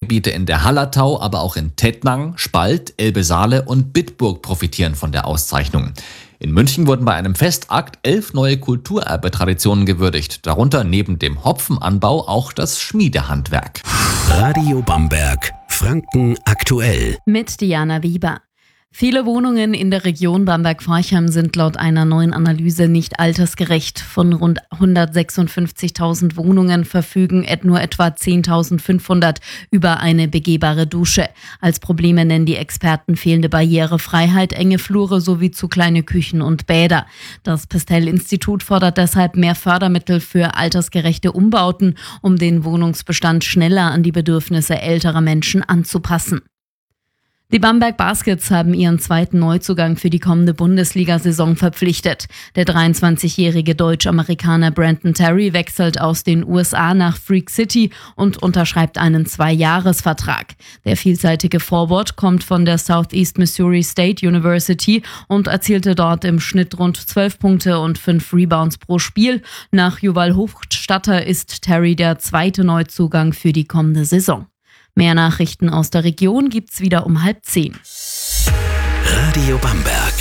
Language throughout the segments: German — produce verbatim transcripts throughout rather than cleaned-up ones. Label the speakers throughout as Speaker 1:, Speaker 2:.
Speaker 1: Wohngebiete in der Hallertau, aber auch in Tettnang, Spalt, Elbe-Saale und Bitburg profitieren von der Auszeichnung. In München wurden bei einem Festakt elf neue Kulturerbe-Traditionen gewürdigt, darunter neben dem Hopfenanbau auch das Schmiedehandwerk.
Speaker 2: Radio Bamberg, Franken aktuell.
Speaker 3: Mit Diana Wieber. Viele Wohnungen in der Region Bamberg-Forchheim sind laut einer neuen Analyse nicht altersgerecht. Von rund hundertsechsundfünfzigtausend Wohnungen verfügen nur etwa zehntausendfünfhundert über eine begehbare Dusche. Als Probleme nennen die Experten fehlende Barrierefreiheit, enge Flure sowie zu kleine Küchen und Bäder. Das Pestel-Institut fordert deshalb mehr Fördermittel für altersgerechte Umbauten, um den Wohnungsbestand schneller an die Bedürfnisse älterer Menschen anzupassen. Die Bamberg Baskets haben ihren zweiten Neuzugang für die kommende Bundesliga-Saison verpflichtet. Der dreiundzwanzigjährige Deutsch-Amerikaner Brandon Terry wechselt aus den U S A nach Freak City und unterschreibt einen Zwei-Jahres-Vertrag. Der vielseitige Forward kommt von der Southeast Missouri State University und erzielte dort im Schnitt rund zwölf Punkte und fünf Rebounds pro Spiel. Nach Juwal Hochstatter ist Terry der zweite Neuzugang für die kommende Saison. Mehr Nachrichten aus der Region gibt's wieder um halb zehn.
Speaker 2: Radio Bamberg.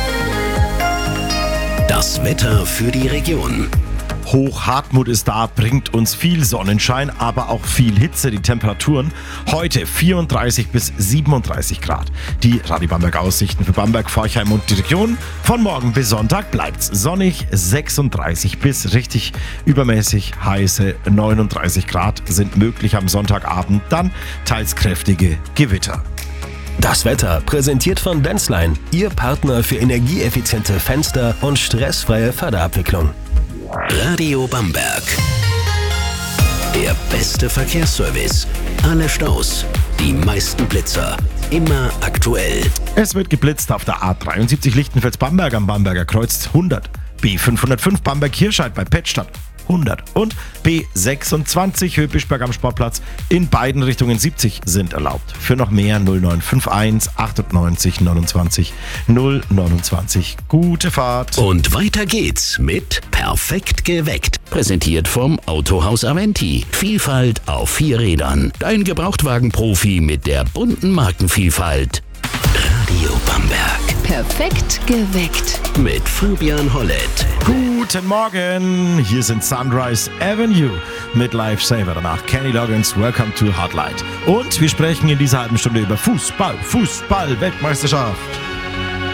Speaker 2: Das Wetter für die Region.
Speaker 4: Hochhartmut ist da, bringt uns viel Sonnenschein, aber auch viel Hitze. Die Temperaturen heute vierunddreißig bis siebenunddreißig Grad. Die Radio Bamberg Aussichten für Bamberg, Forchheim und die Region. Von morgen bis Sonntag bleibt's sonnig, sechsunddreißig bis richtig übermäßig heiße neununddreißig Grad sind möglich am Sonntagabend, dann teils kräftige Gewitter.
Speaker 2: Das Wetter präsentiert von Denzlein, Ihr Partner für energieeffiziente Fenster und stressfreie Förderabwicklung. Radio Bamberg. Der beste Verkehrsservice. Alle Staus. Die meisten Blitzer. Immer aktuell.
Speaker 4: Es wird geblitzt auf der A dreiundsiebzig Lichtenfels-Bamberg am Bamberger Kreuz hundert. B fünfhundertfünf Bamberg-Hirscheid bei Pettstadt hundert. Und B sechsundzwanzig Höpischberg am Sportplatz in beiden Richtungen siebzig sind erlaubt. Für noch mehr null neun fünf eins achtundneunzig neunundzwanzig null neunundzwanzig. Gute Fahrt.
Speaker 2: Und weiter geht's mit Perfekt geweckt. Präsentiert vom Autohaus Aventi. Vielfalt auf vier Rädern. Dein Gebrauchtwagenprofi mit der bunten Markenvielfalt. Radio Bamberg.
Speaker 5: Perfekt geweckt.
Speaker 2: Mit Fabian Hollett.
Speaker 4: Guten Morgen. Hier sind Sunrise Avenue mit Lifesaver. Danach Kenny Loggins, Welcome to Hot Light. Und wir sprechen in dieser halben Stunde über Fußball. Fußball, Weltmeisterschaft.